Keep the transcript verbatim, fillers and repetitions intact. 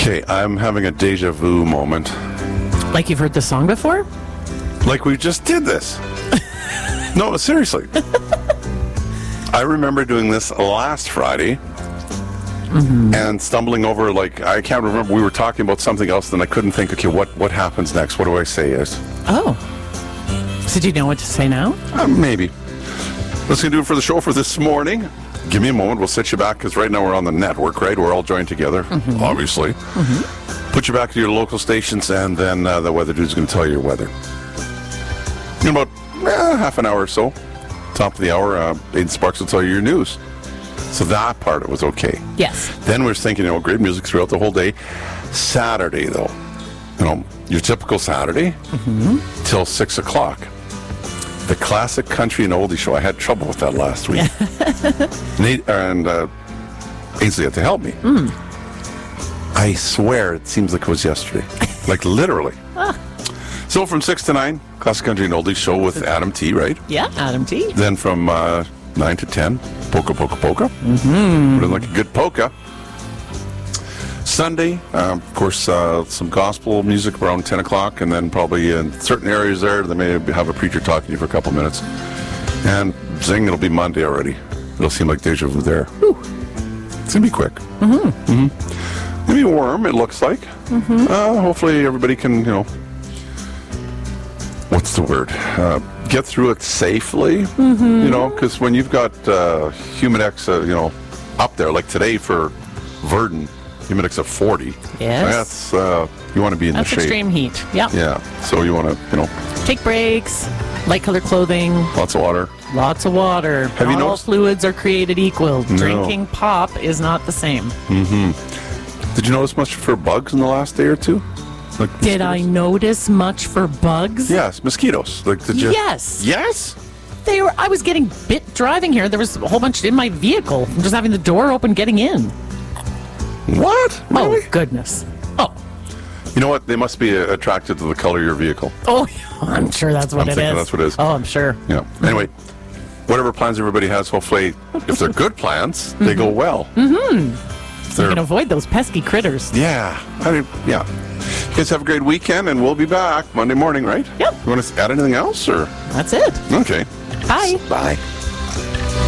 Okay, I'm having a deja vu moment. Like you've heard the song before? Like we just did this. No, seriously. I remember doing this last Friday mm-hmm. and stumbling over, like, I can't remember. We were talking about something else, then I couldn't think, okay, what, what happens next? What do I say is? Oh. So do you know what to say now? Uh, maybe. That's going to do it for the show for this morning. Give me a moment. We'll set you back because right now we're on the network, right? We're all joined together, mm-hmm. obviously. Mm-hmm. Put you back to your local stations, and then uh, the weather dude's going to tell you your weather. In about eh, half an hour or so, top of the hour, uh, Aiden Sparks will tell you your news. So that part, it was okay. Yes. Then we're thinking, you know, great music throughout the whole day. Saturday, though, you know, your typical Saturday mm-hmm. till six o'clock. The classic country and oldie show. I had trouble with that last week. Nate and uh, Ainsley had to help me. Mm. I swear it seems like it was yesterday. Like literally. Ah. So from six to nine, classic country and oldie show with Adam T, right? Yeah, Adam T. Then from uh, nine to ten, polka, polka, polka. Mm-hmm. Put in like a good polka. Sunday, uh, of course, uh, some gospel music around ten o'clock, and then probably in certain areas there, they may have a preacher talking to you for a couple minutes. And zing, it'll be Monday already. It'll seem like deja vu there. Whew. It's going to be quick. Mm-hmm. Mm-hmm. Maybe warm, it looks like. Mm-hmm. Uh, hopefully everybody can, you know, what's the word? Uh, get through it safely, mm-hmm. you know, because when you've got uh, Humidex, uh, you know, up there, like today for Verdon, Humidex of forty. Yes. That's, uh, you want to be in That's the shade. extreme heat. Yeah. Yeah. So you want to, you know. Take breaks, light colored clothing. Lots of water. Lots of water. Have not you all noticed? fluids are created equal. No. Drinking pop is not the same. Mm-hmm. Did you notice much for bugs in the last day or two? Like Did I notice much for bugs? Yes, mosquitoes. Like did you? Yes. Yes? They were. I was getting bit driving here. There was a whole bunch in my vehicle. I'm just having the door open getting in. What? Really? Oh, goodness. Oh. You know what? They must be uh, attracted to the color of your vehicle. Oh, I'm sure that's what I'm it thinking is. that's what it is. Oh, I'm sure. Yeah. Anyway, whatever plans everybody has, hopefully, if they're good plans, they go well. Mm-hmm. So you can avoid those pesky critters. Yeah. I mean, yeah. You guys have a great weekend, and we'll be back Monday morning, right? Yep. You want to add anything else, or? That's it. Okay. Bye. Bye.